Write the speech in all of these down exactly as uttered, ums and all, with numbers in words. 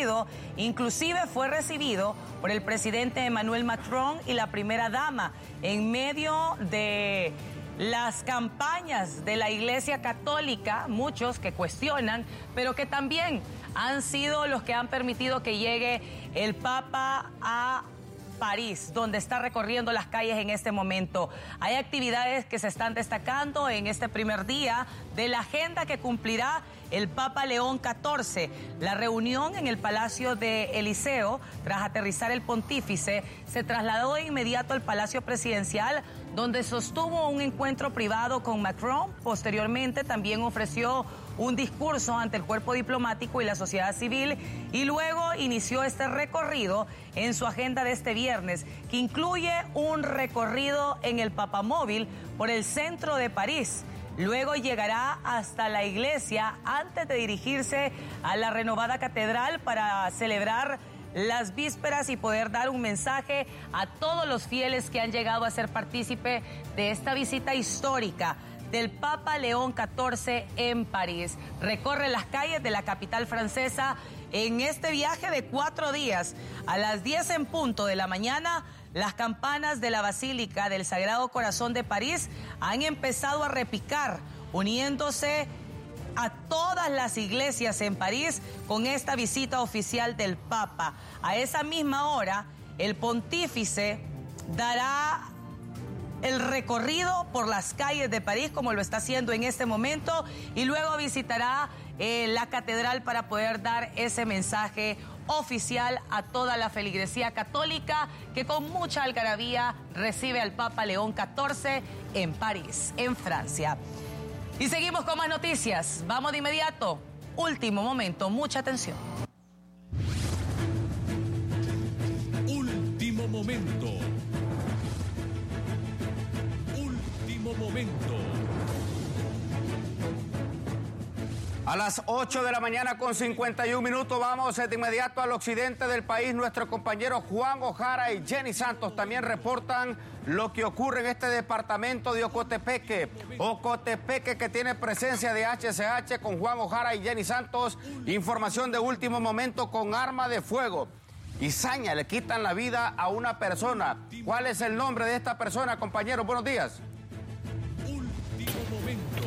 recorrido inclusive fue recibido por el presidente Emmanuel Macron y la primera dama en medio de las campañas de la Iglesia Católica, muchos que cuestionan, pero que también han sido los que han permitido que llegue el Papa a París, donde está recorriendo las calles en este momento. Hay actividades que se están destacando en este primer día de la agenda que cumplirá el Papa León catorce. La reunión en el Palacio de Eliseo, tras aterrizar el pontífice, se trasladó de inmediato al Palacio Presidencial, donde sostuvo un encuentro privado con Macron. Posteriormente también ofreció un discurso ante el cuerpo diplomático y la sociedad civil, y luego inició este recorrido en su agenda de este viernes, que incluye un recorrido en el Papamóvil por el centro de París. Luego llegará hasta la iglesia antes de dirigirse a la renovada catedral para celebrar las vísperas y poder dar un mensaje a todos los fieles que han llegado a ser partícipe de esta visita histórica del Papa León catorce en París. Recorre las calles de la capital francesa en este viaje de cuatro días. A las diez en punto de la mañana, las campanas de la Basílica del Sagrado Corazón de París han empezado a repicar, uniéndose a todas las iglesias en París con esta visita oficial del Papa. A esa misma hora, el pontífice dará el recorrido por las calles de París, como lo está haciendo en este momento, y luego visitará eh, la catedral para poder dar ese mensaje oficial a toda la feligresía católica que con mucha algarabía recibe al Papa León catorce en París, en Francia. Y seguimos con más noticias. Vamos de inmediato. Último momento, mucha atención. Último momento. Último momento. A las ocho de la mañana con cincuenta y un minutos vamos de inmediato al occidente del país. Nuestro compañero Juan Ojara y Jenny Santos también reportan lo que ocurre en este departamento de Ocotepeque. Ocotepeque, que tiene presencia de H C H, con Juan Ojara y Jenny Santos. Información de último momento con arma de fuego y saña, le quitan la vida a una persona. ¿Cuál es el nombre de esta persona, compañeros? Buenos días. Último momento.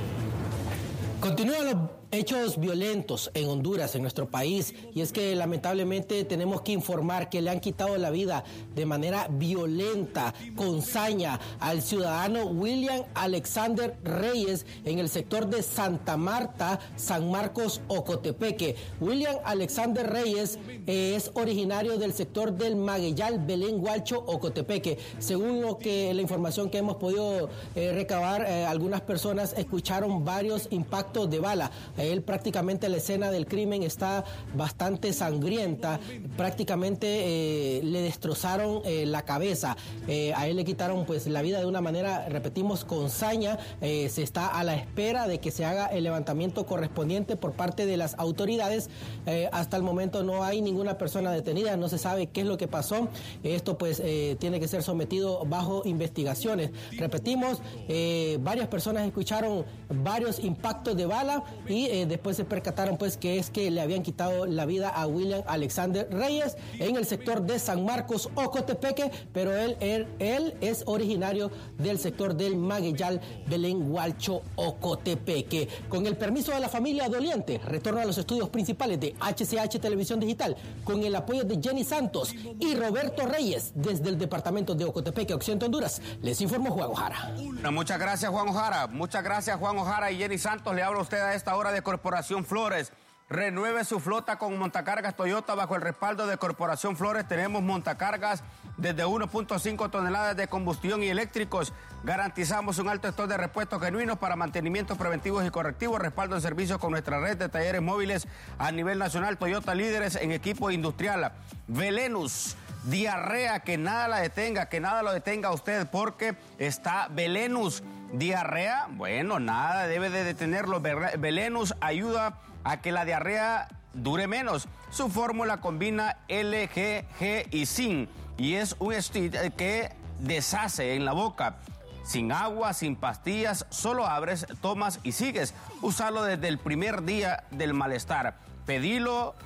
Continúan los hechos violentos en Honduras, en nuestro país, y es que lamentablemente tenemos que informar que le han quitado la vida de manera violenta, con saña, al ciudadano William Alexander Reyes en el sector de Santa Marta, San Marcos, Ocotepeque. William Alexander Reyes eh, es originario del sector del Magueyal, Belén Hualcho, Ocotepeque. Según lo que la información que hemos podido eh, recabar, eh, algunas personas escucharon varios impactos de bala. Él prácticamente, la escena del crimen está bastante sangrienta, prácticamente eh, le destrozaron eh, la cabeza, eh, a él le quitaron pues la vida de una manera, repetimos, con saña. Eh, se está a la espera de que se haga el levantamiento correspondiente por parte de las autoridades. Eh, hasta el momento no hay ninguna persona detenida, no se sabe qué es lo que pasó. Esto pues eh, tiene que ser sometido bajo investigaciones. Repetimos, eh, varias personas escucharon varios impactos de bala y eh, después se percataron pues que es que le habían quitado la vida a William Alexander Reyes en el sector de San Marcos, Ocotepeque, pero él, él, él es originario del sector del Magueyal, Belén Hualcho, Ocotepeque. Con el permiso de la familia doliente, retorno a los estudios principales de H C H Televisión Digital, con el apoyo de Jenny Santos y Roberto Reyes, desde el departamento de Ocotepeque, Occidente Honduras, les informó Juan Ojara. Muchas gracias, Juan Ojara. Muchas gracias, Juan Ojara y Jenny Santos. Le habla a usted a esta hora de Corporación Flores. Renueve su flota con montacargas Toyota bajo el respaldo de Corporación Flores. Tenemos montacargas desde uno punto cinco toneladas de combustión y eléctricos. Garantizamos un alto stock de repuestos genuinos para mantenimientos preventivos y correctivos. Respaldo en servicios con nuestra red de talleres móviles a nivel nacional. Toyota, líderes en equipo industrial. Velenus, diarrea, que nada la detenga, que nada lo detenga a usted, porque está Velenus. Diarrea, bueno, nada debe de detenerlo. Velenus ayuda a que la diarrea dure menos. Su fórmula combina L G G y zinc y es un stick que deshace en la boca. Sin agua, sin pastillas, solo abres, tomas y sigues. Úsalo desde el primer día del malestar. Pedilo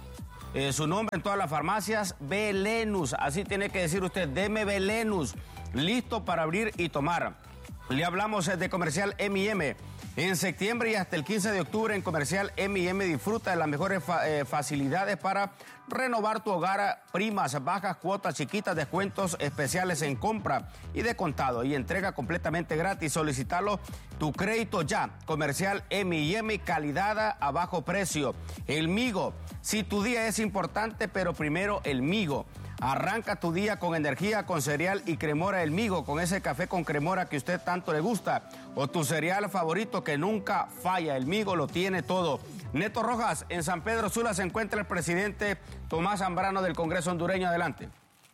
eh, su nombre en todas las farmacias, Belenus. Así tiene que decir usted, deme Belenus, listo para abrir y tomar. Le hablamos de Comercial M y M. En septiembre y hasta el quince de octubre en Comercial M y M disfruta de las mejores fa eh, facilidades para renovar tu hogar, primas, bajas cuotas, chiquitas, descuentos especiales en compra y de contado y entrega completamente gratis. Solicitarlo tu crédito ya. Comercial M y M, calidad a bajo precio. El Migo, si tu día es importante, pero primero el Migo. Arranca tu día con energía, con cereal y cremora El Migo, con ese café con cremora que a usted tanto le gusta, o tu cereal favorito que nunca falla. El Migo lo tiene todo. Neto Rojas, en San Pedro Sula se encuentra el presidente Tomás Zambrano del Congreso hondureño. Adelante.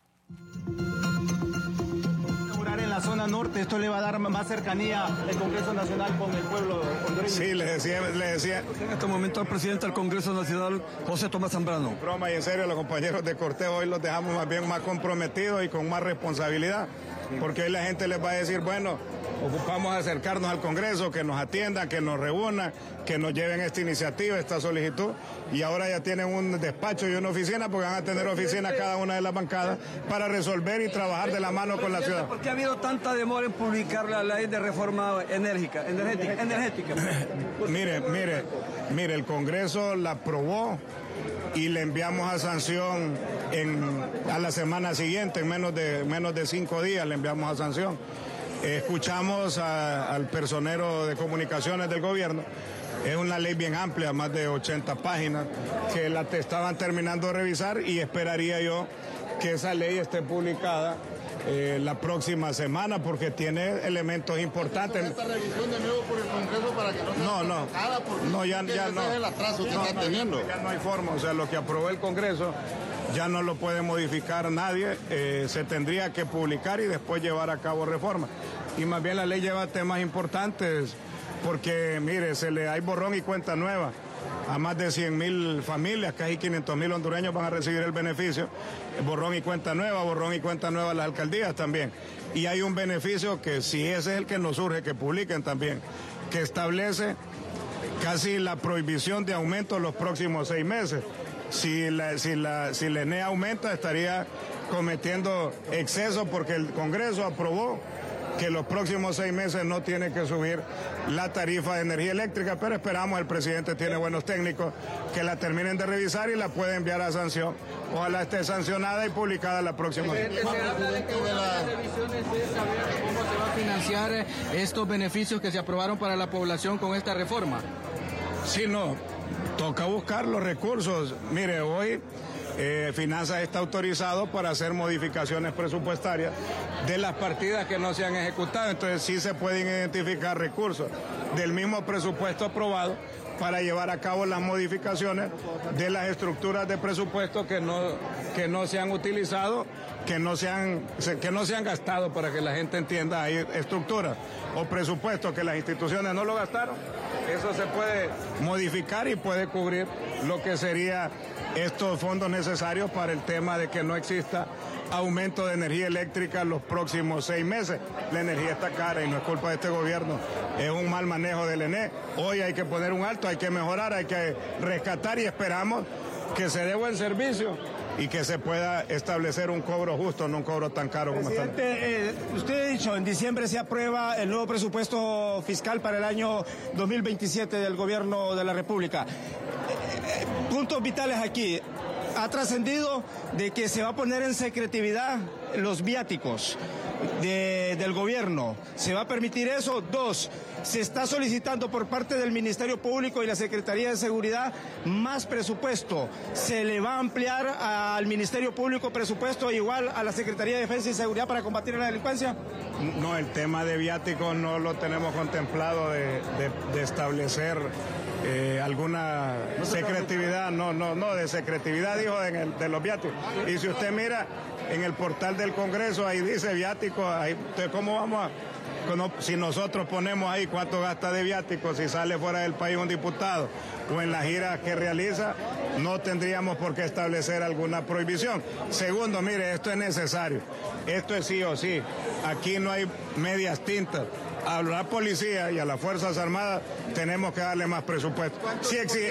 En la zona norte, esto le va a dar más cercanía al Congreso Nacional con el pueblo hondureño. Sí, le decía, le decía. En este momento el presidente del Congreso Nacional, José Tomás Zambrano. Broma y en serio, los compañeros de cortejo hoy los dejamos más bien más comprometidos y con más responsabilidad, porque hoy la gente les va a decir, bueno, ocupamos acercarnos al Congreso, que nos atiendan, que nos reúnan, que nos lleven esta iniciativa, esta solicitud, y ahora ya tienen un despacho y una oficina, porque van a tener oficina cada una de las bancadas para resolver y trabajar de la mano con la ciudad. ¿Por qué ha habido tanta demora en publicar la ley de reforma enérgica, energética? energética? mire, mire, mire, el Congreso la aprobó y le enviamos a sanción en, a la semana siguiente, en menos de, menos de cinco días le enviamos a sanción. Escuchamos a, al personero de comunicaciones del gobierno. Es una ley bien amplia, más de ochenta páginas, que la te estaban terminando de revisar y esperaría yo que esa ley esté publicada eh, la próxima semana porque tiene elementos importantes. ¿Esta revisión de nuevo por el Congreso para que no sea no, no, no, ya, ya no. Es el atraso que no, está teniendo. Ya no hay forma, o sea, lo que aprobó el Congreso ya no lo puede modificar nadie, eh, se tendría que publicar y después llevar a cabo reformas. Y más bien la ley lleva temas importantes, porque mire, se le hay borrón y cuenta nueva a más de cien mil familias, casi quinientos mil hondureños van a recibir el beneficio, borrón y cuenta nueva, borrón y cuenta nueva a las alcaldías también. Y hay un beneficio que si ese es el que nos surge, que publiquen también, que establece casi la prohibición de aumento en los próximos seis meses. Si la, si la, si la E N E aumenta, estaría cometiendo exceso porque el Congreso aprobó que los próximos seis meses no tiene que subir la tarifa de energía eléctrica, pero esperamos, el presidente tiene buenos técnicos, que la terminen de revisar y la puede enviar a sanción. Ojalá esté sancionada y publicada la próxima. ¿Se habla de que una de las revisiones es saber cómo se va a financiar estos beneficios que se aprobaron para la población con esta reforma? Sí, no, toca buscar los recursos. Mire, hoy eh, Finanzas está autorizado para hacer modificaciones presupuestarias de las partidas que no se han ejecutado, entonces sí se pueden identificar recursos del mismo presupuesto aprobado para llevar a cabo las modificaciones de las estructuras de presupuesto que no, que no se han utilizado, que no se han, que no se han gastado, para que la gente entienda. Hay estructuras o presupuestos que las instituciones no lo gastaron, eso se puede modificar y puede cubrir lo que sería estos fondos necesarios para el tema de que no exista aumento de energía eléctrica los próximos seis meses. La energía está cara y no es culpa de este gobierno, es un mal manejo del E N E. Hoy hay que poner un alto, hay que mejorar, hay que rescatar y esperamos que se dé buen servicio y que se pueda establecer un cobro justo, no un cobro tan caro como está. Presidente, eh, usted ha dicho, en diciembre se aprueba el nuevo presupuesto fiscal para el año dos mil veintisiete del gobierno de la República. Eh, eh, puntos vitales aquí. Ha trascendido de que se va a poner en secretividad los viáticos de, del gobierno. ¿Se va a permitir eso? Dos, se está solicitando por parte del Ministerio Público y la Secretaría de Seguridad más presupuesto. ¿Se le va a ampliar al Ministerio Público presupuesto igual a la Secretaría de Defensa y Seguridad para combatir la delincuencia? No, el tema de viáticos no lo tenemos contemplado de, de, de establecer eh, alguna secretividad, no, no, no, de secretividad, dijo, en el, de los viáticos. Y si usted mira en el portal del Congreso, ahí dice viáticos, ahí, entonces, ¿cómo vamos a...? Si nosotros ponemos ahí cuánto gasta de viáticos, si sale fuera del país un diputado o en las giras que realiza, no tendríamos por qué establecer alguna prohibición. Segundo, mire, esto es necesario, esto es sí o sí, aquí no hay medias tintas. a la policía y a las Fuerzas Armadas tenemos que darle más presupuesto. Sí exige,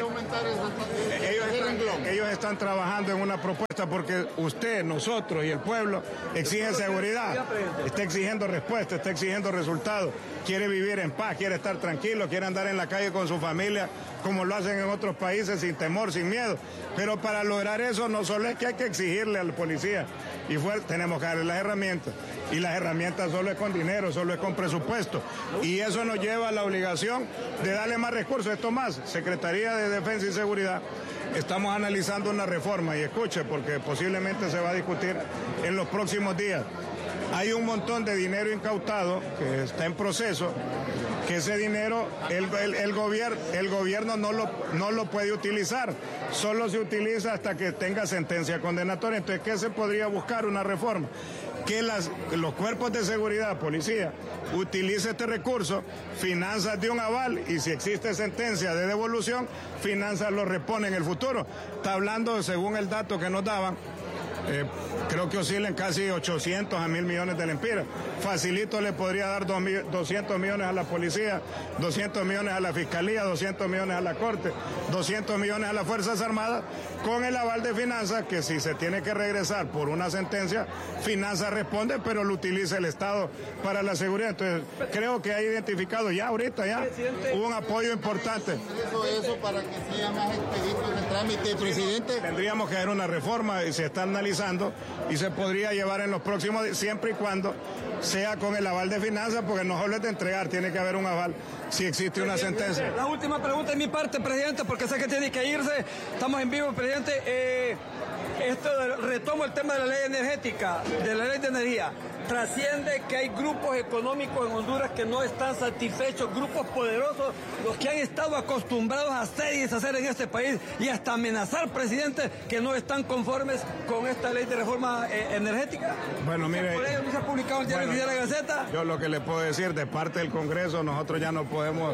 ellos, están, ellos están trabajando en una propuesta porque usted, nosotros y el pueblo exigen seguridad, está exigiendo respuesta, está exigiendo resultados, quiere vivir en paz, quiere estar tranquilo, quiere andar en la calle con su familia como lo hacen en otros países sin temor, sin miedo. Pero para lograr eso no solo es que hay que exigirle al policía y fue, tenemos que darle las herramientas. Y las herramientas solo es con dinero, solo es con presupuesto. Y eso nos lleva a la obligación de darle más recursos. Esto más, Secretaría de Defensa y Seguridad, estamos analizando una reforma, y escuche, porque posiblemente se va a discutir en los próximos días. Hay un montón de dinero incautado que está en proceso, que ese dinero el, el, el, gobier, el gobierno no lo, no lo puede utilizar, solo se utiliza hasta que tenga sentencia condenatoria. Entonces, ¿qué se podría buscar? Una reforma. Que las, los cuerpos de seguridad, policía, utilice este recurso, finanzas de un aval y si existe sentencia de devolución, finanzas lo repone en el futuro. Está hablando, según el dato que nos daban, Eh, creo que oscilan casi ochocientos a mil millones de lempiras. Facilito le podría dar doscientos millones a la policía, doscientos millones a la fiscalía, doscientos millones a la corte, doscientos millones a las Fuerzas Armadas, con el aval de finanzas, que si se tiene que regresar por una sentencia, finanzas responde, pero lo utiliza el Estado para la seguridad. Entonces, creo que ha identificado ya ahorita, ya, hubo un apoyo importante. Eso, eso para que sea más expedito el trámite, presidente. Tendríamos que hacer una reforma y se está analizando y se podría llevar en los próximos días, siempre y cuando sea con el aval de finanzas, porque no solo es de entregar, tiene que haber un aval si existe una sentencia. La última pregunta de mi parte, presidente, porque sé que tiene que irse. Estamos en vivo, presidente. Eh, esto retomo el tema de la ley energética, de la ley de energía. Trasciende que hay grupos económicos en Honduras que no están satisfechos, grupos poderosos, los que han estado acostumbrados a hacer y deshacer en este país y hasta amenazar, presidente, que no están conformes con esta ley de reforma eh, energética. Bueno, mire, por ello no se ha publicado el diario bueno, de la Gaceta. Yo lo que le puedo decir, de parte del Congreso, nosotros ya no podemos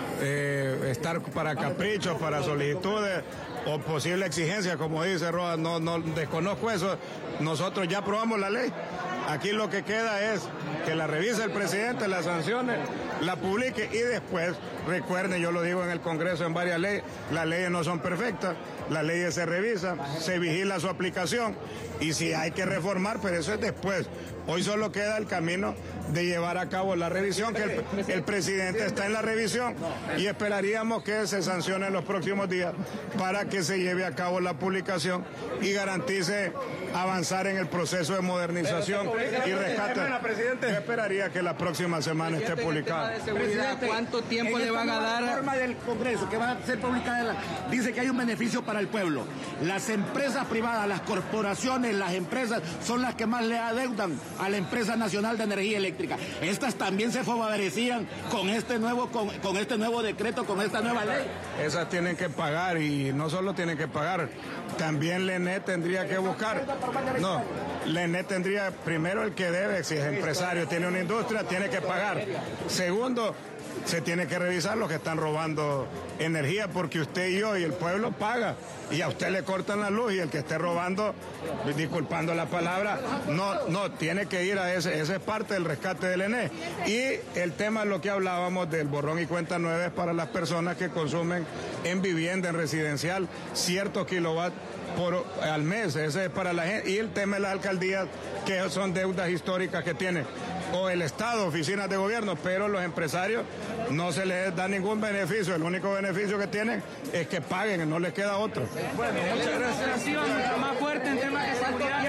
eh, estar para caprichos, para solicitudes o posible exigencia, como dice Roa, no, no desconozco eso. Nosotros ya aprobamos la ley. Aquí lo que queda es que la revise el presidente, las sanciones, la publique y después, recuerden, yo lo digo en el Congreso en varias leyes, las leyes no son perfectas, las leyes se revisan, se vigila su aplicación y si hay que reformar, pero eso es después. Hoy solo queda el camino de llevar a cabo la revisión, que el, el presidente está en la revisión y esperaríamos que se sancione en los próximos días para que se lleve a cabo la publicación y garantice avanzar en el proceso de modernización y rescate. Yo esperaría que la próxima semana esté publicada. ¿Cuánto tiempo le van a dar? La norma del Congreso que va a ser publicada dice que hay un beneficio para el pueblo. Las empresas privadas, las corporaciones, las empresas son las que más le adeudan a la empresa nacional de energía eléctrica. Estas también se favorecían con este nuevo con, con este nuevo decreto, con esta nueva ley. Esas tienen que pagar y no solo tienen que pagar, también la E N E tendría que buscar. No, la E N E tendría primero el que debe, si es empresario, tiene una industria, tiene que pagar. Segundo, se tiene que revisar los que están robando energía, porque usted y yo y el pueblo paga y a usted le cortan la luz y el que esté robando, disculpando la palabra, no, no, tiene que ir a ese, esa es parte del rescate del E N E. Y el tema es lo que hablábamos del borrón y cuenta nueva, es para las personas que consumen en vivienda, en residencial, ciertos kilovatios por al mes, ese es para la gente. Y el tema de las alcaldías, que son deudas históricas que tienen, o el Estado, oficinas de gobierno, pero los empresarios no se les da ningún beneficio, el único beneficio que tienen es que paguen, no les queda otro. Bueno, muchas gracias. Mucho más fuerte en temas de seguridad.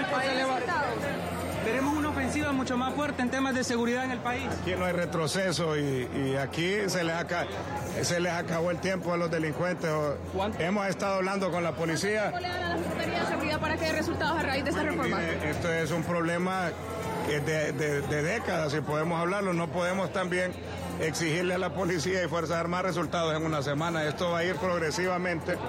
Veremos una ofensiva mucho más fuerte en temas de seguridad en el país. Aquí no hay retroceso y, y aquí se les, acá, se les acabó el tiempo a los delincuentes. Hemos estado hablando con la policía. ¿Cómo le dan a la Secretaría de Seguridad para que haya resultados a raíz de esta reforma? Esto es un problema de, de, de décadas, si podemos hablarlo. No podemos también exigirle a la policía y Fuerzas Armadas resultados en una semana. Esto va a ir progresivamente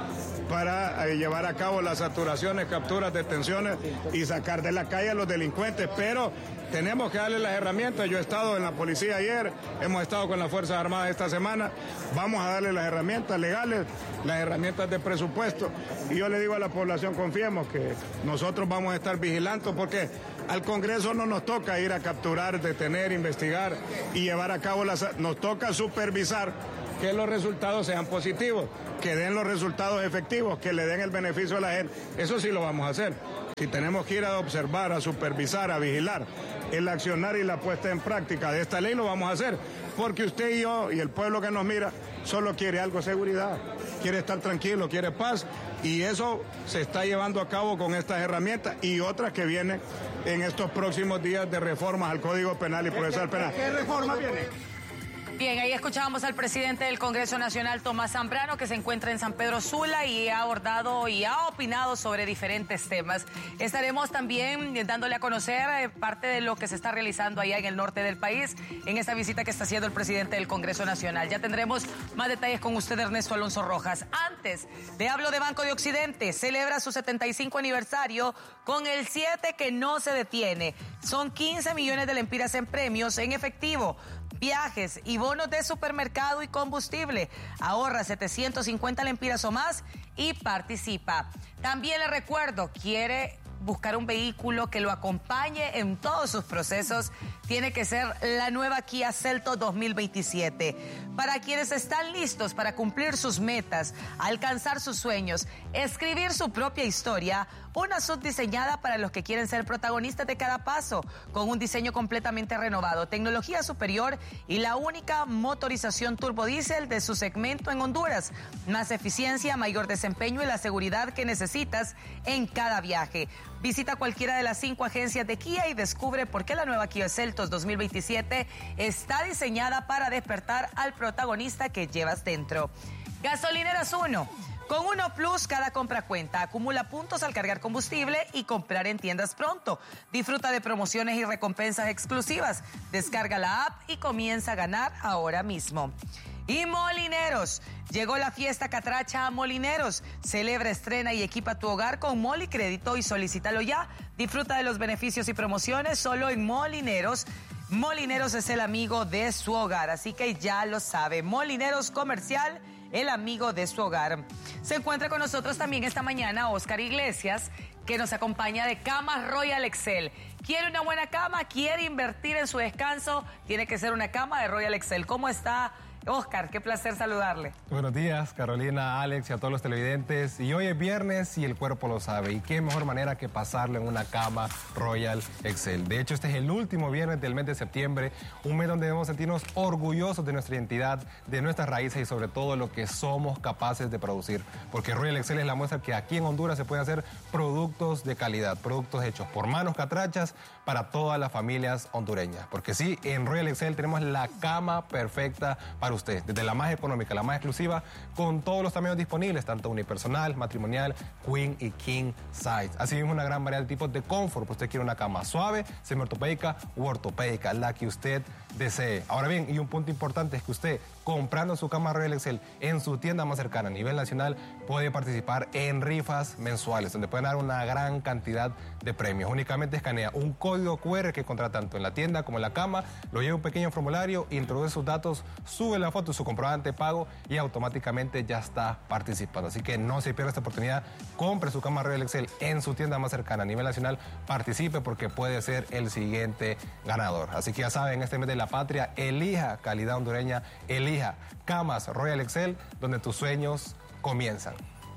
para eh, llevar a cabo las saturaciones, capturas, detenciones y sacar de la calle a los delincuentes, pero tenemos que darle las herramientas. Yo he estado en la policía ayer, hemos estado con las Fuerzas Armadas esta semana, vamos a darle las herramientas legales, las herramientas de presupuesto, y yo le digo a la población, confiemos que nosotros vamos a estar vigilantes, porque al Congreso no nos toca ir a capturar, detener, investigar y llevar a cabo las... Nos toca supervisar que los resultados sean positivos, que den los resultados efectivos, que le den el beneficio a la gente. Eso sí lo vamos a hacer. Si tenemos que ir a observar, a supervisar, a vigilar el accionar y la puesta en práctica de esta ley, lo vamos a hacer. Porque usted y yo y el pueblo que nos mira solo quiere algo, seguridad, quiere estar tranquilo, quiere paz, y eso se está llevando a cabo con estas herramientas y otras que vienen en estos próximos días de reformas al Código Penal y Procesal Penal. ¿Qué reforma viene? Bien, ahí escuchábamos al presidente del Congreso Nacional, Tomás Zambrano, que se encuentra en San Pedro Sula y ha abordado y ha opinado sobre diferentes temas. Estaremos también dándole a conocer parte de lo que se está realizando allá en el norte del país, en esta visita que está haciendo el presidente del Congreso Nacional. Ya tendremos más detalles con usted, Ernesto Alonso Rojas. Antes, le hablo de Banco de Occidente. Celebra su setenta y cinco aniversario con el siete que no se detiene. Son quince millones de lempiras en premios en efectivo, viajes y bonos de supermercado y combustible. Ahorra setecientos cincuenta lempiras o más y participa. También le recuerdo, quiere buscar un vehículo que lo acompañe en todos sus procesos, tiene que ser la nueva Kia Celtos dos mil veintisiete. Para quienes están listos para cumplir sus metas, alcanzar sus sueños, escribir su propia historia, una S U V diseñada para los que quieren ser protagonistas de cada paso, con un diseño completamente renovado, tecnología superior y la única motorización turbodiesel de su segmento en Honduras. Más eficiencia, mayor desempeño y la seguridad que necesitas en cada viaje. Visita cualquiera de las cinco agencias de Kia y descubre por qué la nueva Kia Celtos dos mil veintisiete está diseñada para despertar al protagonista que llevas dentro. Gasolineras Uno. Con Uno Plus, cada compra cuenta. Acumula puntos al cargar combustible y comprar en tiendas pronto. Disfruta de promociones y recompensas exclusivas. Descarga la app y comienza a ganar ahora mismo. Y Molineros. Llegó la fiesta Catracha a Molineros. Celebra, estrena y equipa tu hogar con Moli Crédito y solicítalo ya. Disfruta de los beneficios y promociones solo en Molineros. Molineros es el amigo de su hogar, así que ya lo sabe. Molineros Comercial, el amigo de su hogar. Se encuentra con nosotros también esta mañana Oscar Iglesias, que nos acompaña de Camas Royal Excel. ¿Quiere una buena cama? ¿Quiere invertir en su descanso? Tiene que ser una cama de Royal Excel. ¿Cómo está, Oscar? Qué placer saludarle. Buenos días, Carolina, Alex y a todos los televidentes. Y hoy es viernes y el cuerpo lo sabe. Y qué mejor manera que pasarlo en una cama Royal Excel. De hecho, este es el último viernes del mes de septiembre, un mes donde debemos sentirnos orgullosos de nuestra identidad, de nuestras raíces y sobre todo lo que somos capaces de producir. Porque Royal Excel es la muestra que aquí en Honduras se pueden hacer productos de calidad, productos hechos por manos catrachas para todas las familias hondureñas. Porque sí, en Royal Excel tenemos la cama perfecta para usted, desde la más económica, la más exclusiva, con todos los tamaños disponibles, tanto unipersonal, matrimonial, queen y king size. Así mismo una gran variedad de tipos de confort, pues usted quiere una cama suave, semiortopédica u ortopédica, la que usted desee. Ahora bien, y un punto importante es que usted, comprando su cama Royal Excel en su tienda más cercana a nivel nacional, puede participar en rifas mensuales, donde pueden dar una gran cantidad de premios. Únicamente escanea un código cu erre que encuentra tanto en la tienda como en la cama, lo lleva un pequeño formulario, introduce sus datos, sube la foto de su comprobante de pago y automáticamente ya está participando. Así que no se pierda esta oportunidad, compre su cama Royal Excel en su tienda más cercana a nivel nacional, participe porque puede ser el siguiente ganador. Así que ya saben, este mes de la patria, elija calidad hondureña, elija camas Royal Excel, donde tus sueños comienzan.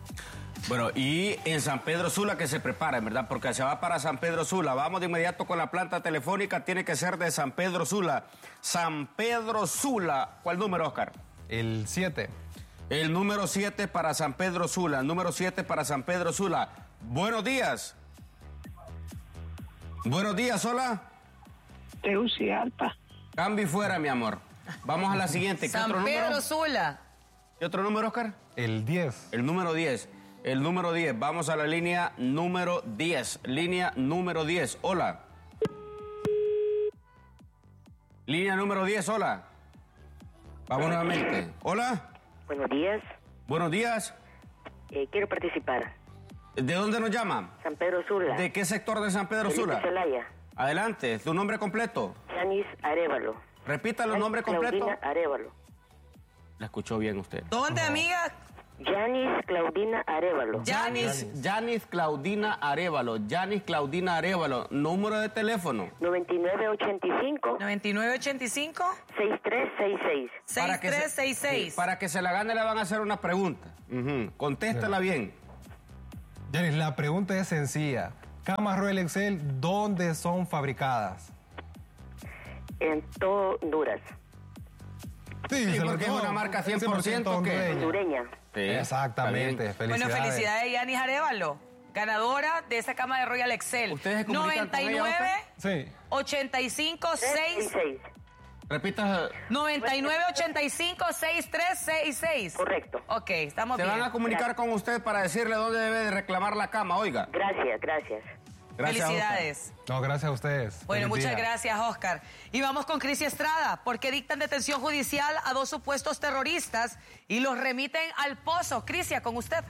Bueno, y en San Pedro Sula que se preparen, ¿verdad? Porque se va para San Pedro Sula. Vamos de inmediato con la planta telefónica. Tiene que ser de San Pedro Sula. San Pedro Sula. ¿Cuál número, Oscar? El siete. El número siete para San Pedro Sula. El número siete para San Pedro Sula. Buenos días. Buenos días, hola. Tegucigalpa. Cambio fuera, mi amor. Vamos a la siguiente. ¿Qué San otro Pedro número? Sula. ¿Qué otro número, Oscar? El diez. El número diez. El número diez. Vamos a la línea número diez. Línea número diez. Hola. Línea número diez. Hola. Vamos nuevamente. Hola. Buenos días. Buenos días. Eh, quiero participar. ¿De dónde nos llama? San Pedro Sula. ¿De qué sector de San Pedro Felipe Sula? Zelaya. Adelante, ¿su nombre completo? Yanis Arevalo. Repítalo el nombre completo. Claudina Arevalo. La escuchó bien usted. ¿Dónde, amiga? Yanis Claudina Arevalo. Yanis, Yanis Claudina Arevalo. Yanis Claudina Arevalo. Número de teléfono. noventa y nueve ochenta y cinco. noventa y nueve ochenta y cinco. sesenta y tres sesenta y seis. sesenta y tres sesenta y seis. Sí, para que se la gane le van a hacer una pregunta. Uh-huh. Contéstala bien. Yanis, la pregunta es sencilla. Camas Royal Excel, ¿dónde son fabricadas? En todo Honduras. Sí, sí, porque es una marca cien por ciento que... hondureña. Sí, exactamente, felicidades. Bueno, felicidades, Yanis Arevalo, ganadora de esta cama de Royal Excel. ¿Ustedes se comunican con ella, noventa y nueve Sí. ochenta y cinco seis. Repita. noventa y nueve ochenta y cinco sesenta y tres sesenta y seis. Correcto. Ok, estamos Se bien. van a comunicar con usted para decirle dónde debe de reclamar la cama, oiga. Gracias, gracias. Gracias, Felicidades. Oscar. No, gracias a ustedes. Bueno, Feliz muchas día. gracias, Oscar. Y vamos con Crisia Estrada, porque dictan detención judicial a dos supuestos terroristas y los remiten al pozo. Crisia, con usted.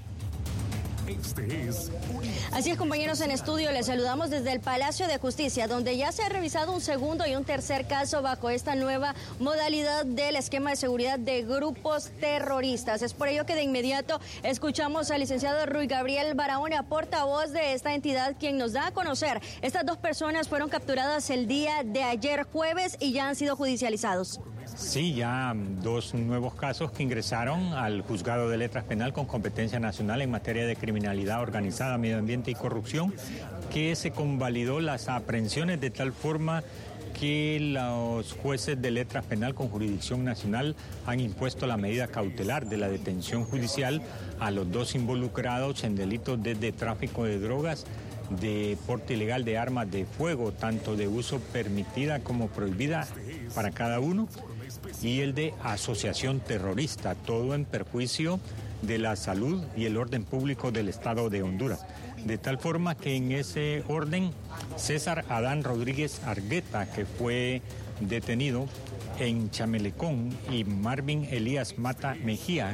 Este es Así es, compañeros en estudio, les saludamos desde el Palacio de Justicia, donde ya se ha revisado un segundo y un tercer caso bajo esta nueva modalidad del esquema de seguridad de grupos terroristas. Es por ello que de inmediato escuchamos al licenciado Ruy Gabriel Barahona, portavoz de esta entidad, quien nos da a conocer. Estas dos personas fueron capturadas el día de ayer jueves y ya han sido judicializados. Sí, ya dos nuevos casos que ingresaron al Juzgado de Letras Penal con competencia nacional en materia de criminalidad organizada, medio ambiente y corrupción, que se convalidó las aprehensiones de tal forma que los jueces de Letras Penal con jurisdicción nacional han impuesto la medida cautelar de la detención judicial a los dos involucrados en delitos de, de tráfico de drogas, de porte ilegal de armas de fuego, tanto de uso permitida como prohibida para cada uno, y el de asociación terrorista, todo en perjuicio de la salud y el orden público del Estado de Honduras. De tal forma que en ese orden, César Adán Rodríguez Argueta, que fue detenido en Chamelecón, y Marvin Elías Mata Mejía,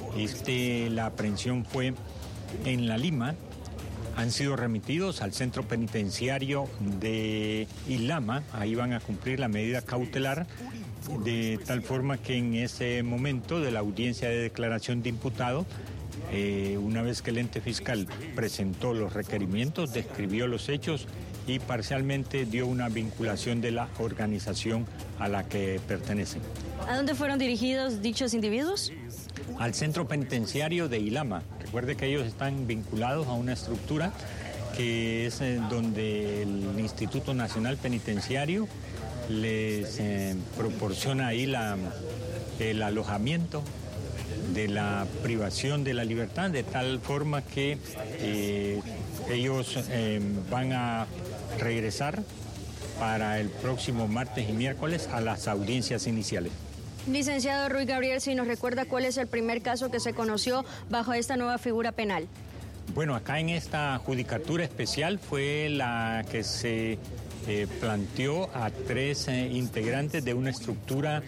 este, la aprehensión fue en La Lima, han sido remitidos al centro penitenciario de Ilama. Ahí van a cumplir la medida cautelar, de tal forma que en ese momento de la audiencia de declaración de imputado, eh, una vez que el ente fiscal presentó los requerimientos, describió los hechos y parcialmente dio una vinculación de la organización a la que pertenecen. ¿A dónde fueron dirigidos dichos individuos? Al centro penitenciario de Ilama. Recuerde que ellos están vinculados a una estructura que es eh, donde el Instituto Nacional Penitenciario les eh, proporciona ahí la, el alojamiento de la privación de la libertad, de tal forma que eh, ellos eh, van a regresar para el próximo martes y miércoles a las audiencias iniciales. Licenciado Ruy Gabriel, si nos recuerda cuál es el primer caso que se conoció bajo esta nueva figura penal. Bueno, acá en esta judicatura especial fue la que se eh, planteó a tres eh, integrantes de una estructura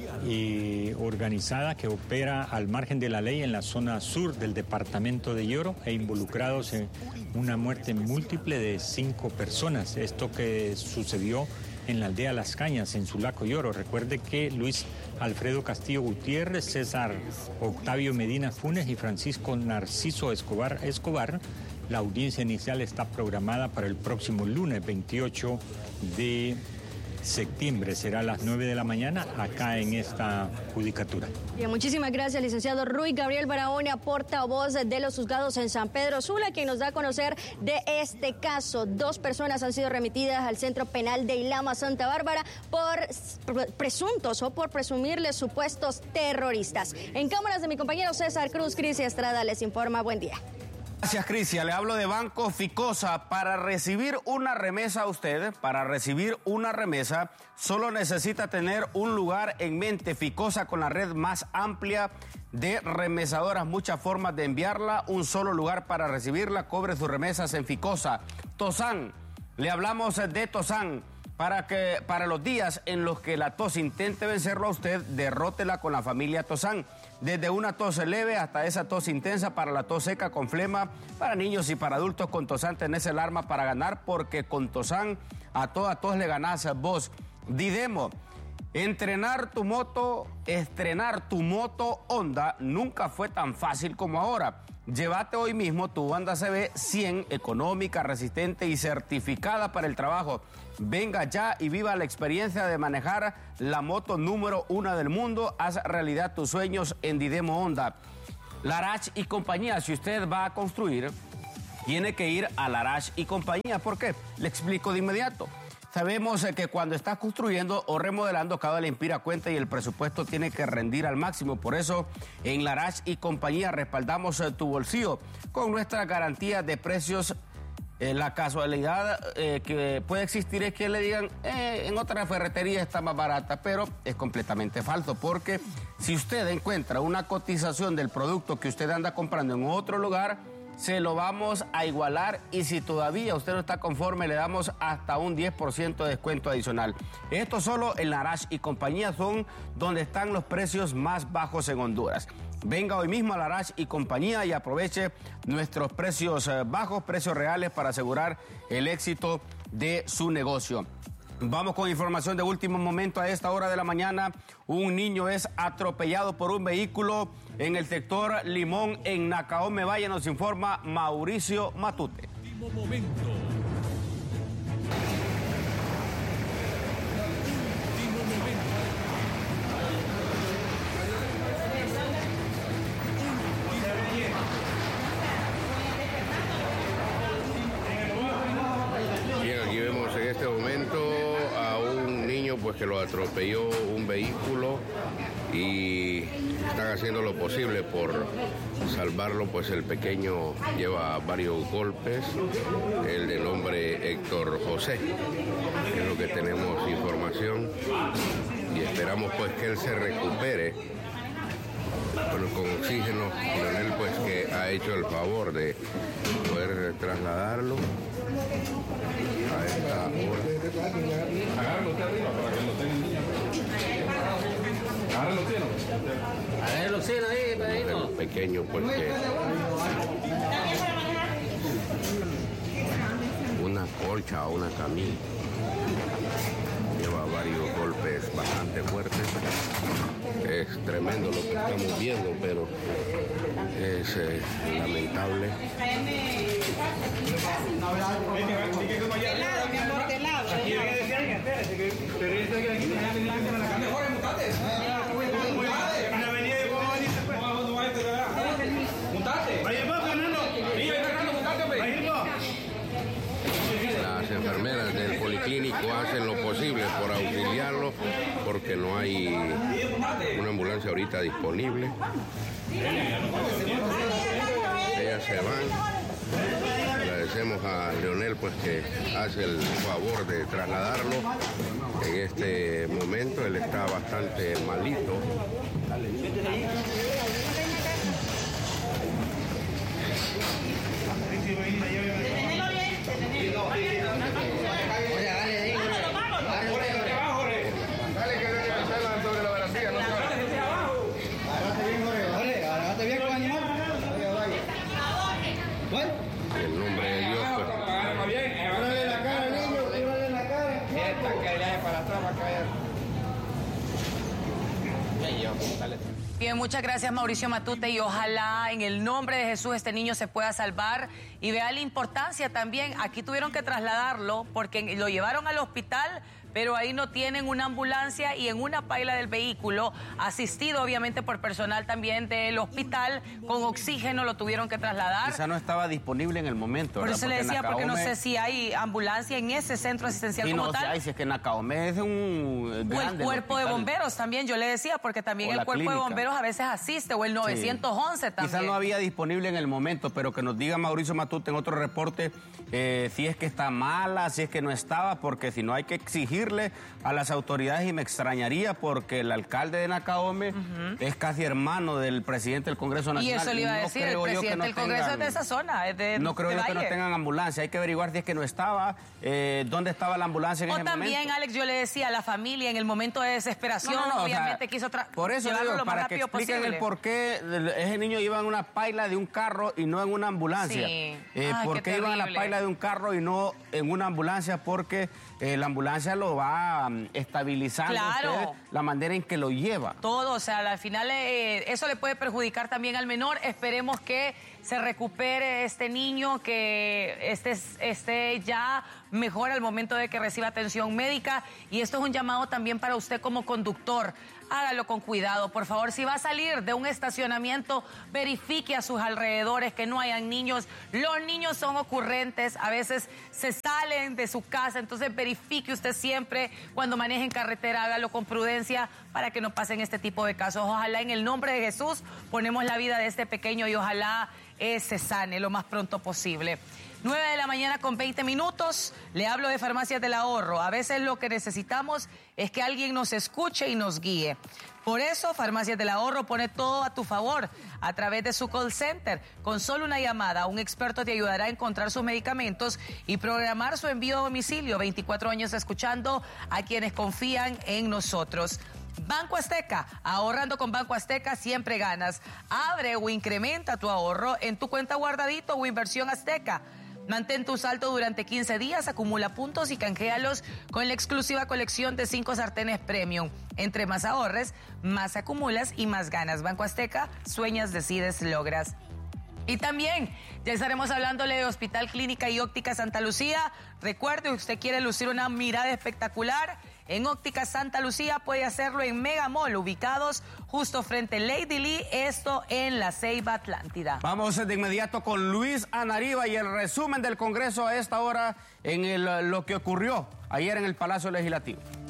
eh, organizada que opera al margen de la ley en la zona sur del departamento de Lloro e involucrados en una muerte múltiple de cinco personas. Esto que sucedió en la aldea Las Cañas, en Sulaco, Lloro. Recuerde que Luis Alfredo Castillo Gutiérrez, César Octavio Medina Funes y Francisco Narciso Escobar Escobar, la audiencia inicial está programada para el próximo lunes veintiocho de septiembre. Será a las nueve de la mañana acá en esta judicatura. Bien, muchísimas gracias, licenciado Ruy Gabriel Barahona, portavoz de los juzgados en San Pedro Sula, quien nos da a conocer de este caso. Dos personas han sido remitidas al Centro Penal de Ilama, Santa Bárbara, por presuntos o por presumirles supuestos terroristas. En cámaras de mi compañero César Cruz, Crisia Estrada les informa. Buen día. Gracias, Crisia. Le hablo de Banco Ficosa. Para recibir una remesa a usted, para recibir una remesa, solo necesita tener un lugar en mente. Ficosa, con la red más amplia de remesadoras, muchas formas de enviarla, un solo lugar para recibirla. Cobre sus remesas en Ficosa. Tosan, le hablamos de Tosan. Para, que, para los días en los que la tos intente vencerlo a usted, derrótela con la familia Tosan. Desde una tos leve hasta esa tos intensa, para la tos seca con flema, para niños y para adultos con Tosan tenés el arma para ganar, porque con Tosan a toda tos le ganás vos. Didemo, entrenar tu moto, estrenar tu moto Honda nunca fue tan fácil como ahora. Llévate hoy mismo tu Honda C B cien, económica, resistente y certificada para el trabajo. Venga ya y viva la experiencia de manejar la moto número uno del mundo. Haz realidad tus sueños en Didemo Honda. Larache y compañía, si usted va a construir, tiene que ir a Larache y compañía. ¿Por qué? Le explico de inmediato. Sabemos que cuando estás construyendo o remodelando, cada le inspira cuenta y el presupuesto tiene que rendir al máximo. Por eso, en Larache y compañía respaldamos tu bolsillo con nuestra garantía de precios. Eh, la casualidad eh, que puede existir es que le digan, eh, en otra ferretería está más barata, pero es completamente falso, porque si usted encuentra una cotización del producto que usted anda comprando en otro lugar, se lo vamos a igualar, y si todavía usted no está conforme, le damos hasta un diez por ciento de descuento adicional. Esto solo en Larache y compañía son donde están los precios más bajos en Honduras. Venga hoy mismo a Larache y compañía y aproveche nuestros precios bajos, precios reales, para asegurar el éxito de su negocio. Vamos con información de último momento. A esta hora de la mañana, un niño es atropellado por un vehículo en el sector Limón, en Nacaome Valle. Nos informa Mauricio Matute. Último momento. Último momento. Bien, aquí vemos en este momento a un niño pues que lo atropelló un vehículo y están haciendo lo posible por salvarlo, pues el pequeño lleva varios golpes, el del hombre Héctor José, es lo que tenemos información, y esperamos pues que él se recupere. Bueno, con oxígeno, Leonel pues que ha hecho el favor de poder trasladarlo a esta hora. Agárralo usted arriba para que lo tengan. Agárralo usted. Agárralo usted ahí, pedino. El pequeño pues que una colcha o una camilla. Lleva varios golpes bastante fuertes. Es tremendo lo que estamos viendo, pero es eh, lamentable. Las enfermeras del policlínico hacen lo posible por auxiliarlo, porque no hay una ambulancia ahorita disponible. Ellas se van. Agradecemos a Leonel pues que hace el favor de trasladarlo en este momento. Él está bastante malito. El nombre de Dios, pues. Órale la cara, niño, órale la cara. Esta que viaje para atrás va a caer. Bien, muchas gracias Mauricio Matute, y ojalá en el nombre de Jesús este niño se pueda salvar, y vea la importancia también. Aquí tuvieron que trasladarlo porque lo llevaron al hospital, pero ahí no tienen una ambulancia, y en una paila del vehículo, asistido obviamente por personal también del hospital, con oxígeno lo tuvieron que trasladar. Quizá no estaba disponible en el momento, Por ¿verdad? eso le Porque decía, porque no Nacaome- sé si hay ambulancia en ese centro asistencial Y como no, tal. si hay, si es que Nacaome es un O el grande cuerpo de hospital. bomberos también, yo le decía, porque también O el la cuerpo de clínica. bomberos a veces asiste, o el nueve once también. Quizás no había disponible en el momento, pero que nos diga Mauricio Matute en otro reporte eh, si es que está mala, si es que no estaba, porque si no hay que exigir pedirle a las autoridades, y me extrañaría porque el alcalde de Nacaome uh-huh. es casi hermano del presidente del Congreso Nacional. Y eso le iba a no decir, el presidente no del Congreso tengan, es de esa zona, es de No creo de yo Valle. que no tengan ambulancia, hay que averiguar si es que no estaba, eh, dónde estaba la ambulancia en o ese también, momento. Alex, yo le decía a la familia en el momento de desesperación, no, no, no, obviamente o sea, quiso tra- por eso llevarlo digo, lo más para que rápido expliquen posible. el por qué ese niño iba en una paila de un carro y no en una ambulancia. Sí. Eh, Ay, ¿Por qué qué iba en la terrible. paila de un carro y no en una ambulancia? Porque eh, la ambulancia lo va um, estabilizando Claro. usted, la manera en que lo lleva. Todo, o sea, al final eh, eso le puede perjudicar también al menor. Esperemos que se recupere este niño, que esté, esté ya mejor al momento de que reciba atención médica. Y esto es un llamado también para usted como conductor. Hágalo con cuidado, por favor. Si va a salir de un estacionamiento, verifique a sus alrededores que no hayan niños. Los niños son ocurrentes, a veces se salen de su casa, entonces verifique usted siempre cuando maneje en carretera, hágalo con prudencia para que no pasen este tipo de casos. Ojalá en el nombre de Jesús ponemos la vida de este pequeño y ojalá eh, se sane lo más pronto posible. nueve de la mañana con veinte minutos, le hablo de Farmacias del Ahorro. A veces lo que necesitamos es que alguien nos escuche y nos guíe. Por eso, Farmacias del Ahorro pone todo a tu favor a través de su call center. Con solo una llamada, un experto te ayudará a encontrar sus medicamentos y programar su envío a domicilio. veinticuatro años escuchando a quienes confían en nosotros. Banco Azteca, ahorrando con Banco Azteca siempre ganas. Abre o incrementa tu ahorro en tu cuenta guardadito o inversión Azteca. Mantén tu saldo durante quince días, acumula puntos y canjealos con la exclusiva colección de cinco sartenes premium. Entre más ahorres, más acumulas y más ganas. Banco Azteca, sueñas, decides, logras. Y también ya estaremos hablándole de Hospital Clínica y Óptica Santa Lucía. Recuerde, usted quiere lucir una mirada espectacular. En Óptica Santa Lucía puede hacerlo en Mega Mall, ubicados justo frente a Lady Lee, esto en la Ceiba Atlántida. Vamos de inmediato con Luis Anariba y el resumen del Congreso a esta hora en el, lo que ocurrió ayer en el Palacio Legislativo.